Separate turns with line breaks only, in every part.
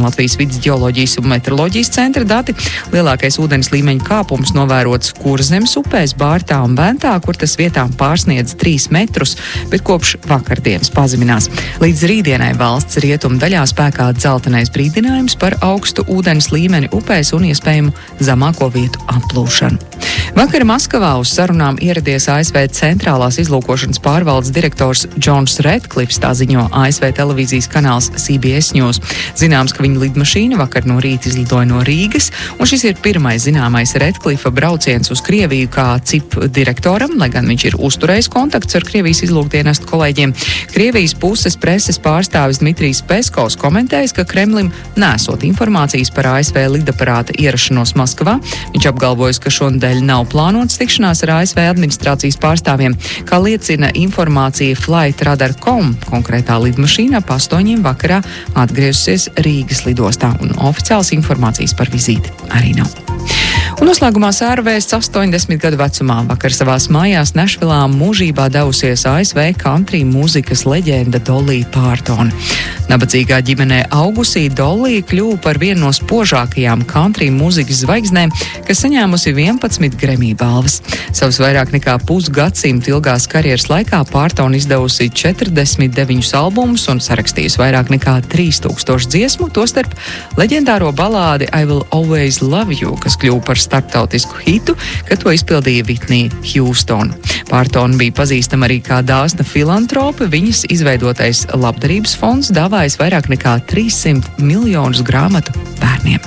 Latvijas vidas ģeoloģijas un meteoroloģijas centra dati. Lielākais ūdens līmeņa kāpums novērots Kurzemes upēs, Bārtā un Ventā, kur tas vietām pārsniedz 3 metrus, bet kopš vakardienas pazeminās. Līdz rītdienai valsts rietumu daļā spēkā dzeltenais brīdinājums par augstu ūdens līmeni upēs un iespējamu zemāko vietu aplūšanu. Vakar Maskavā uz sarunām ieradies ASV centrālās izlūkošanas pārvaldes direktors Džons Redklifs, tā ziņo ASV televīzijas kanāls CBS News. Zināms, ka viņa lidmašīna vakar no rīta izlidoja no Rīgas, un šis ir pirmais zināmais Redklifa brauciens uz Krieviju kā CIP direktoram, lai gan viņš ir uzturējis kontakts ar Krievijas izlūkdienestu kolēģiem. Krievijas puses preses pārstāvis Dmitrijs Peskovs komentējis, ka Kremlim nesot informācijas par ASV lidaparāta ierašanos Maskavā. Viņš apgalvojis, ka šonadēļ nav plānots tikšanās ar ASV administrācijas pārstāvjiem, kā liecina informācija Flightradar.com. Konkrētā lidmašīna ap 8 vakarā atgriezusies Rīgas lidostā, un oficiālas informācijas par vizīti arī nav. Un noslēgumā sērvēsts 80 gadu vecumā vakar savās mājās Nešvilā mūžībā devusies ASV country mūzikas leģenda Dolly Parton. Nabadzīgā ģimenē augusī Dolly kļuva par vienu no spožākajām country mūzikas zvaigznēm, kas saņēmusi 11 Grammy balvas. Savas vairāk nekā pusgadsimta ilgās karjeras laikā Parton izdevusi 49 albumus un sarakstījusi vairāk nekā 3000 dziesmu, tostarp leģendāro balādi I Will Always Love You, kas kļuva par starptautisku hitu, kad to izpildīja Whitney Houston. Parton bija pazīstama arī kā dāsna filantrope. Viņas izveidotais labdarības fonds dāvājis vairāk nekā 300 miljonus grāmatu bērniem.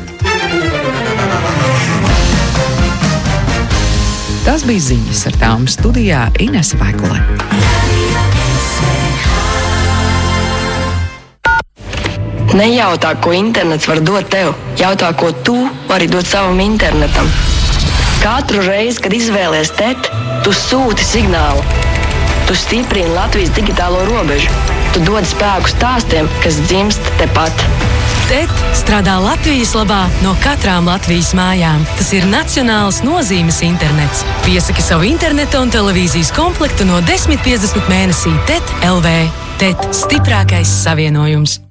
Tas bija ziņas, ar tām studijā Inese Vaigule.
Nejautā, ko internets var dot tev. Jautā, ko tu vari dot savam internetam. Katru reizi, kad izvēlies TET, tu sūti signālu. Tu stiprini Latvijas digitālo robežu. Tu dod spēku stāstiem, kas dzimst tepat.
TET strādā Latvijas labā no katrām Latvijas mājām. Tas ir nacionāls nozīmes internets. Piesaki savu interneta un televīzijas komplektu no 10,50 mēnesī TET LV. TET – stiprākais savienojums.